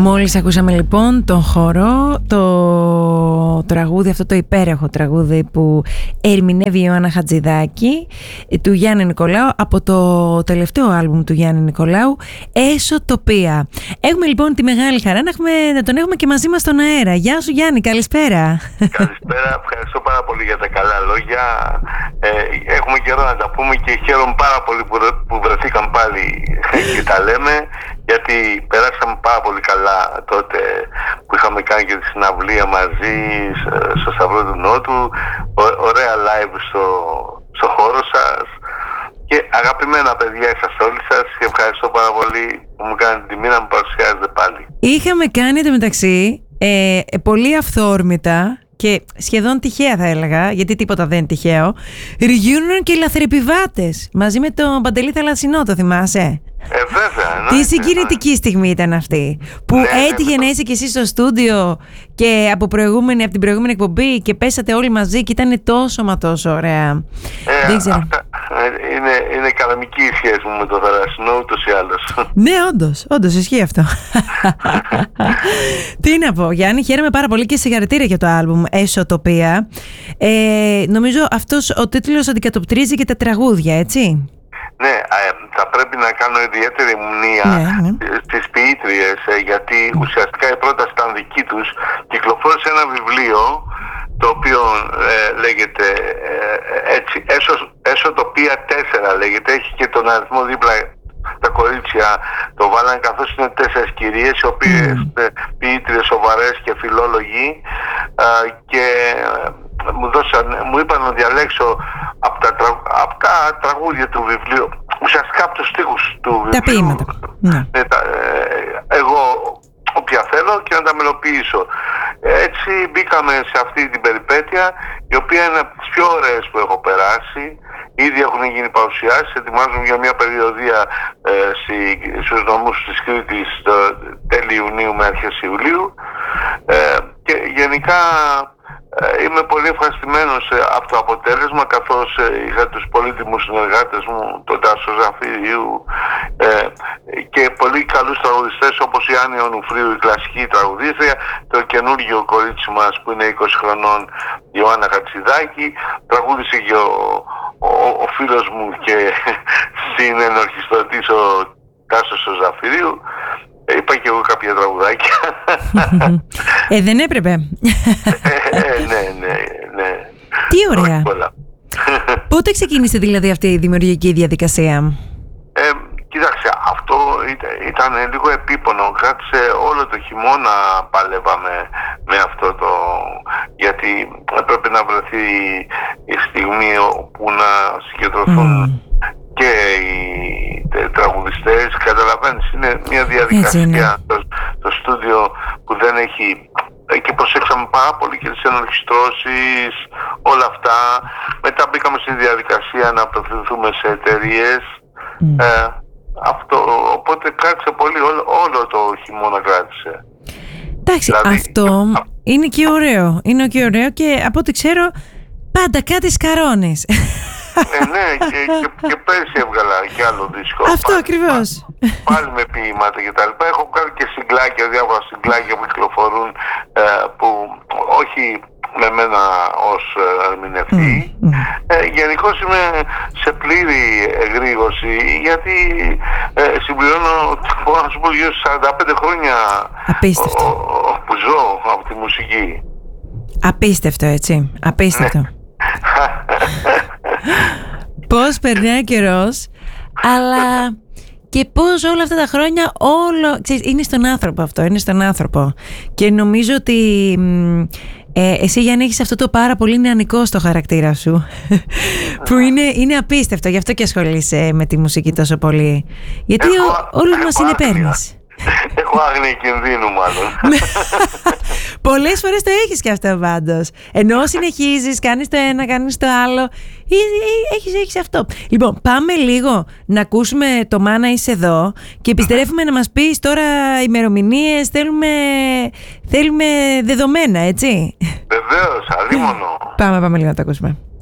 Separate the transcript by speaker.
Speaker 1: Μόλις ακούσαμε λοιπόν τον χορό, το τραγούδι, αυτό το υπέροχο τραγούδι που ερμηνεύει η Ιωάννα Χατζηδάκη του Γιάννη Νικολάου από το τελευταίο άλμπουμ του Γιάννη Νικολάου, Εσωτοπία. Έχουμε λοιπόν τη μεγάλη χαρά να τον έχουμε και μαζί μας στον αέρα. Γεια σου Γιάννη, καλησπέρα.
Speaker 2: Καλησπέρα, ευχαριστώ πάρα πολύ για τα καλά λόγια. Έχουμε καιρό να τα πούμε και χαίρομαι πάρα πολύ που βρεθήκαμε πάλι και τα λέμε, γιατί περάσαμε πάρα πολύ καλά τότε που είχαμε κάνει και τη συναυλία μαζί στο Σταυρό του Νότου, ωραία live στο χώρο σας και αγαπημένα παιδιά είσαστε όλοι σας και ευχαριστώ πάρα πολύ που μου κάνετε την τιμή να με παρουσιάζετε πάλι. Είχαμε
Speaker 1: κάνει εντωμεταξύ πολύ αυθόρμητα και σχεδόν τυχαία θα έλεγα, γιατί τίποτα δεν είναι τυχαίο, reunion και λαθρεπιβάτες μαζί με τον Παντελή Θαλασσινό, το θυμάσαι?
Speaker 2: Βέβαια.
Speaker 1: Τι συγκινητική στιγμή ήταν αυτή που έτυχε να είσαι και εσύ στο στούντιο και από την προηγούμενη εκπομπή και πέσατε όλοι μαζί και ήταν τόσο μα τόσο ωραία. Δεν ξέρω.
Speaker 2: Είναι κανονική η σχέση μου με τον Θαλασσινό ούτως ή άλλως.
Speaker 1: Ναι, όντως ισχύει αυτό. Τι να πω Γιάννη, χαίρομαι πάρα πολύ και συγχαρητήρια για το άλμπουμ Εσωτοπία. Νομίζω αυτός ο τίτλος αντικατοπτρίζει και τα τραγούδια, έτσι?
Speaker 2: Ναι, θα πρέπει να κάνω ιδιαίτερη μνήα στις ποιήτριες, γιατί ουσιαστικά η πρόταση ήταν δική τους. Κυκλοφόρησε ένα βιβλίο το οποίο λέγεται έτσι, Εσωτοπία 4 λέγεται, έχει και τον αριθμό δίπλα. Τα κορίτσια το βάλανε καθώς είναι 4 κυρίες οι οποίες ποιήτριες σοβαρές και φιλόλογοι και μου είπαν να διαλέξω από τα τραγούδια του βιβλίου, ουσιαστικά από τους στίχους του βιβλίου,
Speaker 1: τα ποίηματα.
Speaker 2: Εγώ όποια θέλω και να τα μελοποιήσω. Έτσι μπήκαμε σε αυτή την περιπέτεια, η οποία είναι από τις πιο ωραίες που έχω περάσει. Ήδη έχουν γίνει παρουσιάσεις, ετοιμάζουμε για μια περιοδία στους νομούς της Κρήτης τέλη Ιουνίου με αρχές Ιουλίου και γενικά είμαι πολύ ευχαριστημένος από το αποτέλεσμα, καθώς είχα τους πολύτιμους συνεργάτες μου, τον Τάσο Ζαφυρίου και πολύ καλούς τραγουδιστές όπως η Άννη Ονουφρίου, η κλασική τραγουδίστρια, το καινούργιο κορίτσι μας που είναι 20 χρονών, η Ιωάννα Χατζηδάκη, τραγούδισε και ο φίλος μου και συνενορχιστρωτής ο Τάσος Ζαφυρίου. Είπα και εγώ κάποια τραγουδάκια.
Speaker 1: Δεν έπρεπε.
Speaker 2: Ναι.
Speaker 1: Τι ωραία. Πότε ξεκίνησε δηλαδή αυτή η δημιουργική διαδικασία?
Speaker 2: Κοίταξε, αυτό ήταν λίγο επίπονο. Κράτησε όλο το χειμώνα, παλεύαμε με αυτό γιατί έπρεπε να βρεθεί η στιγμή όπου να συγκεντρωθούν και οι τραγουδιστές. Καταλαβαίνεις, είναι μια διαδικασία το στούντιο που δεν έχει, και προσέξαμε πάρα πολύ και τις ενορχιστρώσεις, όλα αυτά. Μετά μπήκαμε στη διαδικασία να απευθυνθούμε σε εταιρείες. Αυτό, οπότε κράτησε πολύ, όλο το χειμώνα κράτησε.
Speaker 1: Εντάξει, δηλαδή, αυτό είναι και ωραίο. Είναι και ωραίο και από ό,τι ξέρω πάντα κάτι σκαρώνεις.
Speaker 2: Ναι, και πέρσι έβγαλα και άλλο δίσκο.
Speaker 1: Αυτό ακριβώς.
Speaker 2: Πάλι με ποίηματα και τα λοιπά. Έχω κάνει και συγκλάκια, διάφορα συγκλάκια που κυκλοφορούν, που όχι με μένα ως ερμηνευτή. Γενικώς είμαι σε πλήρη εγρήγορση, γιατί συμπληρώνω, μπορώ να σου πω, γύρω στις 45 χρόνια που ζω από τη μουσική.
Speaker 1: Απίστευτο, έτσι. Απίστευτο. Πώς περνάει ο καιρός, αλλά και πώς όλα αυτά τα χρόνια ξέρεις, είναι στον άνθρωπο αυτό, είναι στον άνθρωπο. Και νομίζω ότι εσύ Γιάννη έχεις αυτό το πάρα πολύ νεανικό στο χαρακτήρα σου που είναι απίστευτο, γι' αυτό και ασχολείσαι με τη μουσική τόσο πολύ, γιατί όλους μας είναι παίρνεις.
Speaker 2: Έχω άγνοια κινδύνου μάλλον.
Speaker 1: Πολλές φορές το έχεις και αυτό πάντως. Ενώ συνεχίζεις, κάνεις το ένα, κάνεις το άλλο, έχεις αυτό. Λοιπόν, πάμε λίγο να ακούσουμε το «Μάνα είσαι εδώ» και επιστρέφουμε να μας πεις τώρα ημερομηνίες, θέλουμε δεδομένα, έτσι?
Speaker 2: Βεβαίως, αλίμονο.
Speaker 1: Πάμε λίγο να το ακούσουμε.